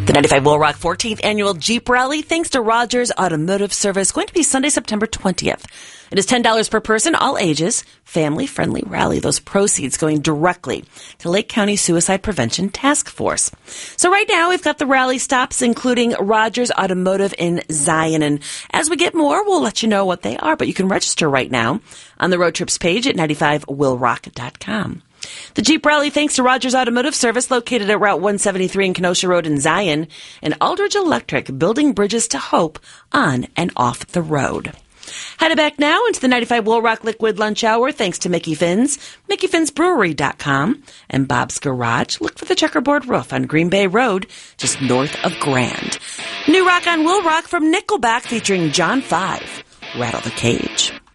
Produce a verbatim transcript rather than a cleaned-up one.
The ninety-five Will Rock fourteenth Annual Jeep Rally, thanks to Rogers Automotive Service, going to be Sunday, September twentieth. It is ten dollars per person, all ages, family-friendly rally. Those proceeds going directly to Lake County Suicide Prevention Task Force. So right now, we've got the rally stops, including Rogers Automotive in Zion. And as we get more, we'll let you know what they are. But you can register right now on the road trips page at ninety-five will rock dot com. The Jeep Rally, thanks to Rogers Automotive Service, located at Route one seventy-three and Kenosha Road in Zion, and Aldridge Electric, building bridges to hope on and off the road. Headed back now into the ninety-five Will Rock Liquid Lunch Hour, thanks to Mickey Finn's, mickey fins brewery dot com, and Bob's Garage. Look for the checkerboard roof on Green Bay Road, just north of Grand. New rock on Will Rock from Nickelback, featuring John five, Rattle the Cage.